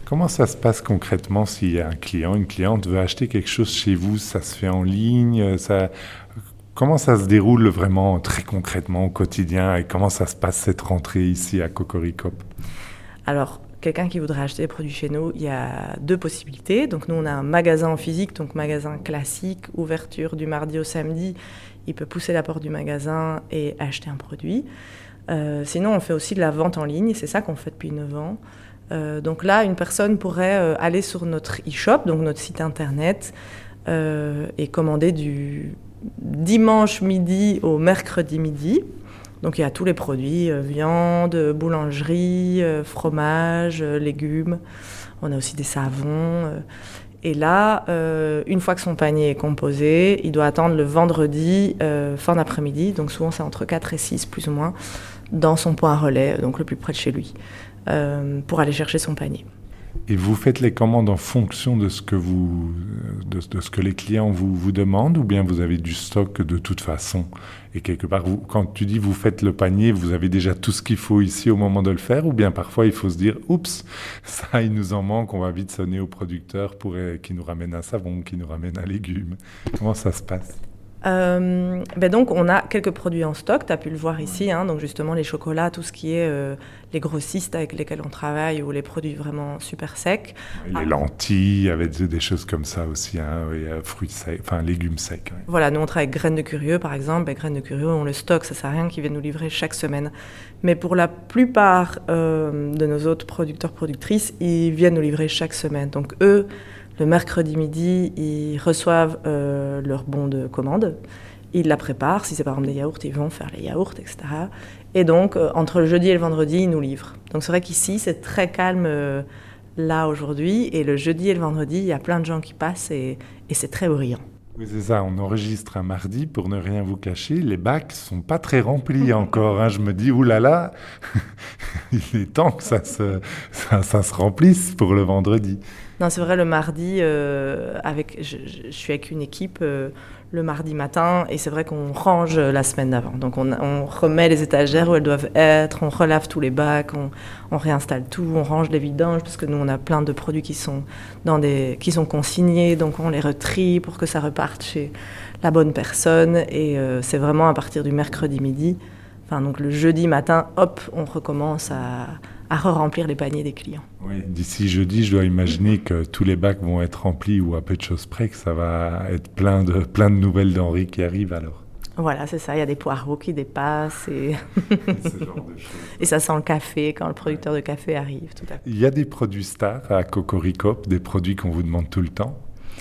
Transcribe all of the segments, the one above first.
Comment ça se passe concrètement s'il y a un client, une cliente veut acheter quelque chose chez vous? Ça se fait en ligne? Comment ça se déroule vraiment très concrètement au quotidien et comment ça se passe cette rentrée ici à Cocorico? Alors, quelqu'un qui voudrait acheter des produits chez nous, il y a deux possibilités. Donc nous, on a un magasin en physique, donc magasin classique, ouverture du mardi au samedi. Il peut pousser la porte du magasin et acheter un produit. Sinon, on fait aussi de la vente en ligne. C'est ça qu'on fait depuis 9 ans. Donc là, une personne pourrait aller sur notre e-shop, donc notre site internet, et commander du dimanche midi au mercredi midi. Donc il y a tous les produits, viande, boulangerie, fromage, légumes. On a aussi des savons. Et là, une fois que son panier est composé, il doit attendre le vendredi, fin d'après-midi. Donc souvent c'est entre 4 et 6 plus ou moins, dans son point relais, donc le plus près de chez lui, pour aller chercher son panier. Et vous faites les commandes en fonction de ce que, de ce que les clients vous demandent ou bien vous avez du stock de toute façon? Et quelque part, quand tu dis vous faites le panier, vous avez déjà tout ce qu'il faut ici au moment de le faire ou bien parfois il faut se dire « Oups, ça il nous en manque, on va vite sonner au producteur pour qu'il nous ramène un savon, qu'il nous ramène un légume ». Comment ça se passe? Donc on a quelques produits en stock, tu as pu le voir ici, hein, donc justement les chocolats, tout ce qui est les grossistes avec lesquels on travaille ou les produits vraiment super secs. Les lentilles, avec des choses comme ça aussi, hein, oui, fruits secs, enfin légumes secs. Ouais. Voilà, nous on travaille avec Graines de Curieux par exemple, Graines de Curieux on le stocke, ça sert à rien qu'ils viennent nous livrer chaque semaine. Mais pour la plupart de nos autres producteurs-productrices, ils viennent nous livrer chaque semaine. Donc eux, le mercredi midi, ils reçoivent leur bon de commande. Ils la préparent. Si c'est par exemple des yaourts, ils vont faire les yaourts, etc. Et donc, entre le jeudi et le vendredi, ils nous livrent. Donc c'est vrai qu'ici, c'est très calme là aujourd'hui. Et le jeudi et le vendredi, il y a plein de gens qui passent et c'est très brillant. Oui, c'est ça. On enregistre un mardi, pour ne rien vous cacher. Les bacs sont pas très remplis encore. Hein. Je me dis, oulala, il est temps que ça se remplisse pour le vendredi. Non, c'est vrai, le mardi, je suis avec une équipe le mardi matin et c'est vrai qu'on range la semaine d'avant. Donc on remet les étagères où elles doivent être, on relave tous les bacs, on réinstalle tout, on range les vidanges parce que nous on a plein de produits qui sont consignés, donc on les retrie pour que ça reparte chez la bonne personne et c'est vraiment à partir du mercredi midi, donc le jeudi matin, hop, on recommence à re-remplir les paniers des clients. Oui, d'ici jeudi, je dois imaginer que tous les bacs vont être remplis ou à peu de choses près, que ça va être plein de nouvelles denrées qui arrivent alors. Voilà, c'est ça, il y a des poireaux qui dépassent et Ce genre de choses. Et ça sent le café quand le producteur de café arrive. Tout à fait. Il y a des produits stars à Cocorico, des produits qu'on vous demande tout le temps?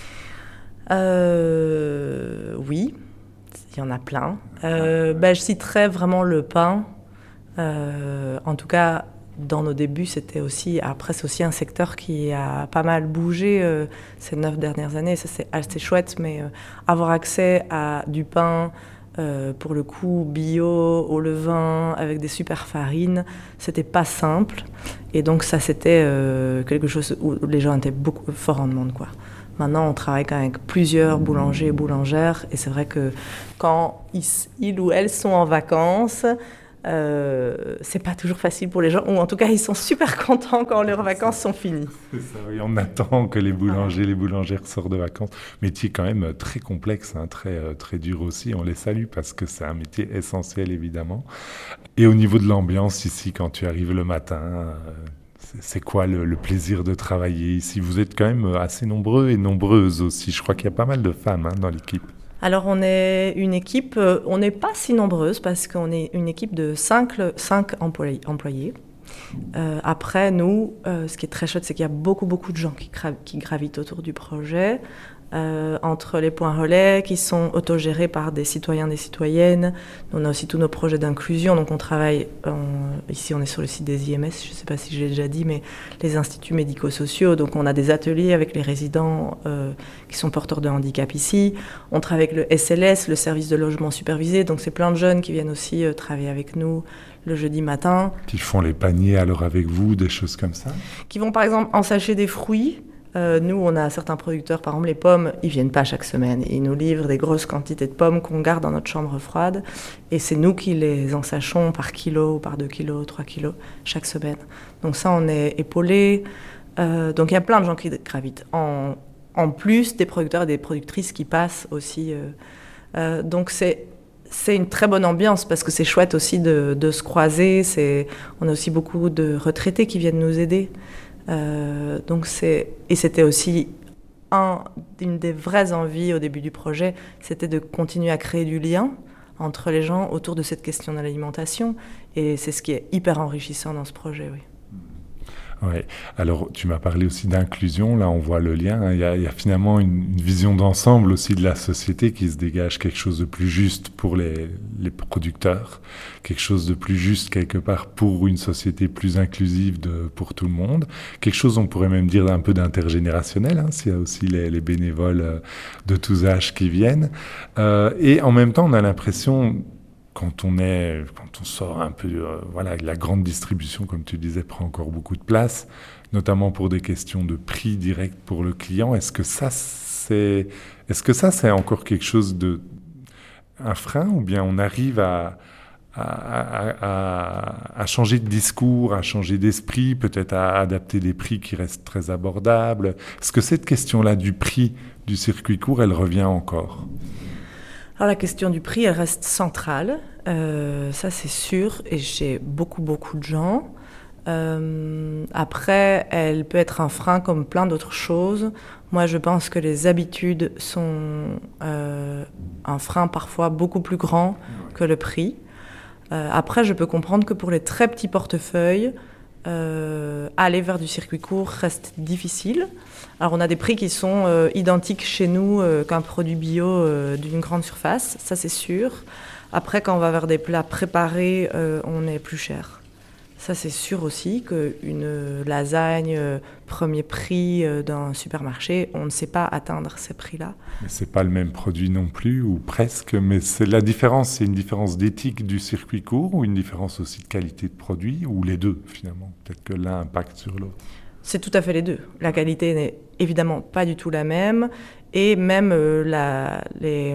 Oui, il y en a plein. Je citerais vraiment le pain. En tout cas, dans nos débuts, c'est aussi un secteur qui a pas mal bougé ces 9 dernières années. Ça, c'est assez chouette, mais avoir accès à du pain, pour le coup, bio, au levain, avec des super farines, c'était pas simple. Et donc ça, c'était quelque chose où les gens étaient fort en demande, quoi. Maintenant, on travaille quand même avec plusieurs boulangers et boulangères. Et c'est vrai que quand ils ou elles sont en vacances, c'est pas toujours facile pour les gens, ou en tout cas ils sont super contents quand leurs vacances sont finies. C'est ça, oui, on attend que les boulangers, les boulangères sortent de vacances. Métier quand même très complexe, hein, très dur aussi. On les salue parce que c'est un métier essentiel évidemment. Et au niveau de l'ambiance ici, quand tu arrives le matin, c'est quoi le plaisir de travailler ici? Vous êtes quand même assez nombreux et nombreuses aussi. Je crois qu'il y a pas mal de femmes dans l'équipe. Alors on est une équipe, on n'est pas si nombreuse parce qu'on est une équipe de 5 employés. Après nous, ce qui est très chouette, c'est qu'il y a beaucoup de gens qui gravitent autour du projet. Entre les points relais qui sont autogérés par des citoyens, des citoyennes. On a aussi tous nos projets d'inclusion, donc on travaille, ici on est sur le site des IMS, je ne sais pas si je l'ai déjà dit, mais les instituts médico-sociaux, donc on a des ateliers avec les résidents qui sont porteurs de handicap ici. On travaille avec le SLS, le service de logement supervisé, donc c'est plein de jeunes qui viennent aussi travailler avec nous le jeudi matin. Qui font les paniers alors avec vous, des choses comme ça? Qui vont par exemple ensacher des fruits. Nous, on a certains producteurs, par exemple les pommes, ils viennent pas chaque semaine. Ils nous livrent des grosses quantités de pommes qu'on garde dans notre chambre froide. Et c'est nous qui les ensachons par kilo, par 2 kilos, 3 kilos chaque semaine. Donc ça, on est épaulés. Donc il y a plein de gens qui gravitent. En plus des producteurs et des productrices qui passent aussi. Donc c'est une très bonne ambiance parce que c'est chouette aussi de se croiser. On a aussi beaucoup de retraités qui viennent nous aider. Et c'était aussi une des vraies envies au début du projet, c'était de continuer à créer du lien entre les gens autour de cette question de l'alimentation. Et c'est ce qui est hyper enrichissant dans ce projet, oui. Ouais. Alors, tu m'as parlé aussi d'inclusion. Là, on voit le lien. Il y a finalement une vision d'ensemble aussi de la société qui se dégage, quelque chose de plus juste pour les producteurs, quelque chose de plus juste quelque part pour une société plus inclusive pour tout le monde. Quelque chose, on pourrait même dire, d'un peu d'intergénérationnel, s'il y a aussi les bénévoles de tous âges qui viennent. Et en même temps, on a l'impression... Quand on sort un peu, la grande distribution, comme tu disais, prend encore beaucoup de place, notamment pour des questions de prix direct pour le client. Est-ce que ça, c'est encore quelque chose un frein, ou bien on arrive à changer de discours, à changer d'esprit, peut-être à adapter des prix qui restent très abordables? Est-ce que cette question-là du prix du circuit court, elle revient encore? Alors la question du prix, elle reste centrale, ça c'est sûr, et chez beaucoup de gens. Après, elle peut être un frein comme plein d'autres choses. Moi, je pense que les habitudes sont un frein parfois beaucoup plus grand que le prix. Après, je peux comprendre que pour les très petits portefeuilles, aller vers du circuit court reste difficile. Alors on a des prix qui sont identiques chez nous qu'un produit bio d'une grande surface, ça c'est sûr. Après, quand on va vers des plats préparés, on est plus cher. Ça c'est sûr aussi qu'une lasagne premier prix d'un supermarché, on ne sait pas atteindre ces prix-là. Mais c'est pas le même produit non plus, ou presque, mais c'est la différence, c'est une différence d'éthique du circuit court ou une différence aussi de qualité de produit, ou les deux finalement? Peut-être que l'un impacte sur l'autre. C'est tout à fait les deux. La qualité n'est évidemment pas du tout la même, et même la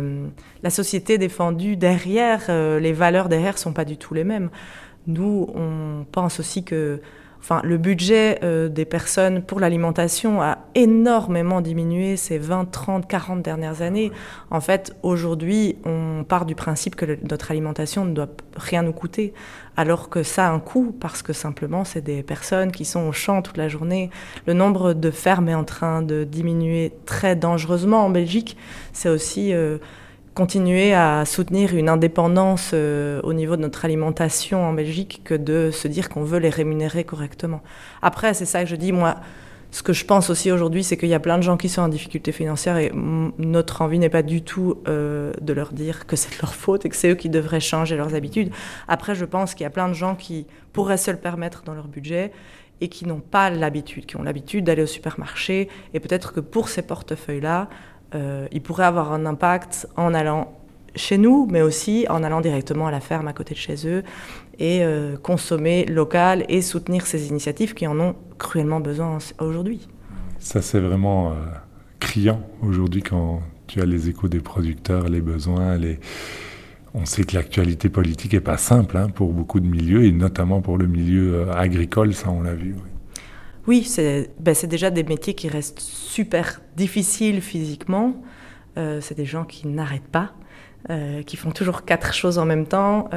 société défendue derrière, les valeurs derrière sont pas du tout les mêmes. Nous, on pense aussi que le budget des personnes pour l'alimentation a énormément diminué ces 20, 30, 40 dernières années. En fait, aujourd'hui, on part du principe que notre alimentation ne doit rien nous coûter, alors que ça a un coût, parce que simplement, c'est des personnes qui sont au champ toute la journée. Le nombre de fermes est en train de diminuer très dangereusement en Belgique. C'est aussi... continuer à soutenir une indépendance au niveau de notre alimentation en Belgique que de se dire qu'on veut les rémunérer correctement. Après, c'est ça que je dis, moi, ce que je pense aussi aujourd'hui, c'est qu'il y a plein de gens qui sont en difficulté financière et notre envie n'est pas du tout de leur dire que c'est de leur faute et que c'est eux qui devraient changer leurs habitudes. Après, je pense qu'il y a plein de gens qui pourraient se le permettre dans leur budget et qui n'ont pas l'habitude, qui ont l'habitude d'aller au supermarché, et peut-être que pour ces portefeuilles-là, il pourrait avoir un impact en allant chez nous, mais aussi en allant directement à la ferme à côté de chez eux et consommer local et soutenir ces initiatives qui en ont cruellement besoin aujourd'hui. Ça, c'est vraiment criant aujourd'hui quand tu as les échos des producteurs, les besoins. On sait que l'actualité politique n'est pas simple pour beaucoup de milieux, et notamment pour le milieu agricole, ça on l'a vu. Oui. Oui, c'est déjà des métiers qui restent super difficiles physiquement. C'est des gens qui n'arrêtent pas, qui font toujours 4 choses en même temps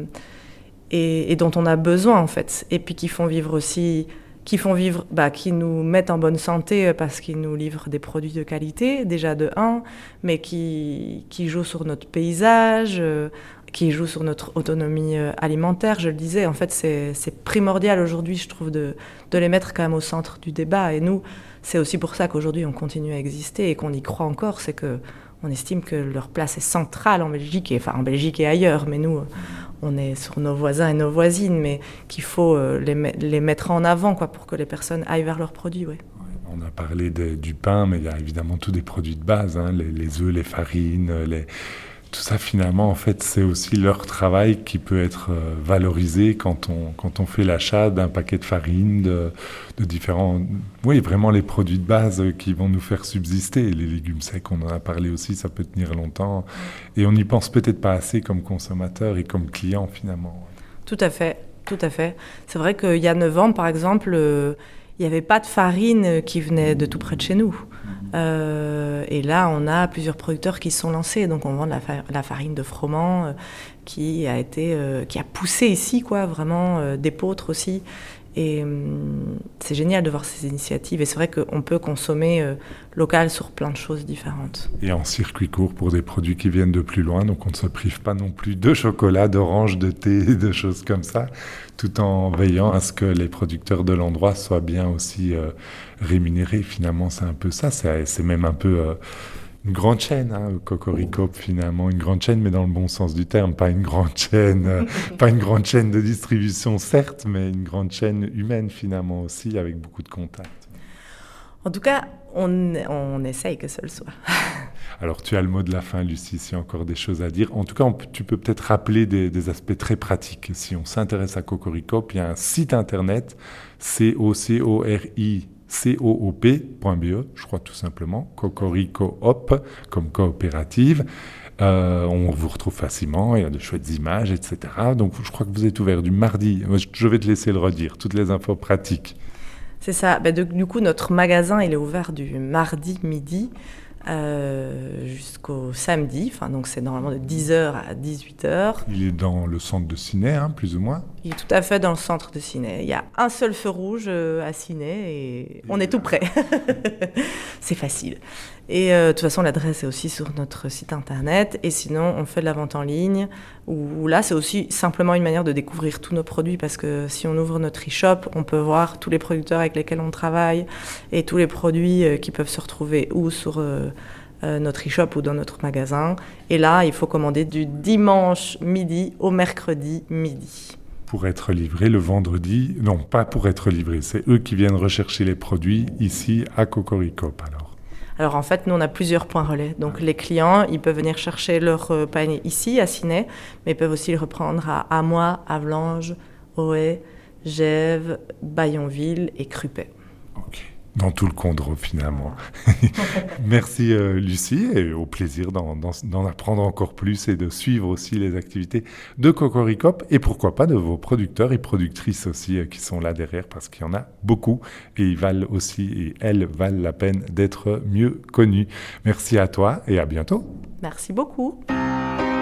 et dont on a besoin en fait. Et puis qui nous mettent en bonne santé parce qu'ils nous livrent des produits de qualité, déjà de 1, mais qui jouent sur notre paysage, qui jouent sur notre autonomie alimentaire. Je le disais, en fait, c'est primordial aujourd'hui, je trouve, de les mettre quand même au centre du débat. Et nous, c'est aussi pour ça qu'aujourd'hui, on continue à exister et qu'on y croit encore. C'est qu'on estime que leur place est centrale en Belgique, en Belgique et ailleurs. Mais nous, on est sur nos voisins et nos voisines, mais qu'il faut les mettre en avant pour que les personnes aillent vers leurs produits. Ouais. On a parlé du pain, mais il y a évidemment tous des produits de base, les œufs, les farines, tout ça, finalement, en fait, c'est aussi leur travail qui peut être valorisé quand on fait l'achat d'un paquet de farine, de différents... Oui, vraiment les produits de base qui vont nous faire subsister. Les légumes secs, on en a parlé aussi, ça peut tenir longtemps. Et on n'y pense peut-être pas assez comme consommateur et comme client, finalement. Tout à fait, tout à fait. C'est vrai qu'il y a 9 ans, par exemple, il n'y avait pas de farine qui venait de tout près de chez nous. Et là, on a plusieurs producteurs qui se sont lancés. Donc, on vend de la farine de froment qui a poussé ici, quoi, vraiment, d'épeautre aussi. Et c'est génial de voir ces initiatives. Et c'est vrai qu'on peut consommer local sur plein de choses différentes. Et en circuit court pour des produits qui viennent de plus loin. Donc on ne se prive pas non plus de chocolat, d'orange, de thé, de choses comme ça, tout en veillant à ce que les producteurs de l'endroit soient bien aussi rémunérés. Finalement, c'est un peu ça. C'est même un peu... une grande chaîne, Cocorico, finalement, une grande chaîne, mais dans le bon sens du terme, pas une grande chaîne, pas une grande chaîne de distribution, certes, mais une grande chaîne humaine, finalement, aussi, avec beaucoup de contacts. En tout cas, on essaye que ce le soit. Alors, tu as le mot de la fin, Lucie, s'il y a encore des choses à dire. En tout cas, tu peux peut-être rappeler des aspects très pratiques. Si on s'intéresse à Cocorico, il y a un site internet, coop.be, je crois tout simplement, Cocorico Hop, comme coopérative. On vous retrouve facilement, il y a de chouettes images, etc. Donc je crois que vous êtes ouvert du mardi, je vais te laisser le redire, toutes les infos pratiques. C'est ça, du coup notre magasin il est ouvert du mardi midi jusqu'au samedi, donc c'est normalement de 10h à 18h. Il est dans le centre de Ciney, plus ou moins. Il est tout à fait dans le centre de Ciney. Il y a un seul feu rouge à Ciney et on est tout près. C'est facile. Et de toute façon, l'adresse est aussi sur notre site internet. Et sinon, on fait de la vente en ligne, où là, c'est aussi simplement une manière de découvrir tous nos produits, parce que si on ouvre notre e-shop, on peut voir tous les producteurs avec lesquels on travaille et tous les produits qui peuvent se retrouver ou sur notre e-shop ou dans notre magasin. Et là, il faut commander du dimanche midi au mercredi midi. Pour être livré le vendredi, non, pas pour être livré, c'est eux qui viennent rechercher les produits ici à Cocorico, Alors en fait, nous on a plusieurs points relais. Donc les clients, ils peuvent venir chercher leur panier ici à Ciney, mais ils peuvent aussi le reprendre à Amois, Avlanges, Auhay, Gèves, Bayonville et Crupet. Ok. Dans tout le Condro, finalement. Merci Lucie, et au plaisir d'en apprendre encore plus et de suivre aussi les activités de Cocorico et pourquoi pas de vos producteurs et productrices aussi qui sont là derrière, parce qu'il y en a beaucoup et ils valent aussi, et elles valent la peine d'être mieux connus. Merci à toi et à bientôt. Merci beaucoup.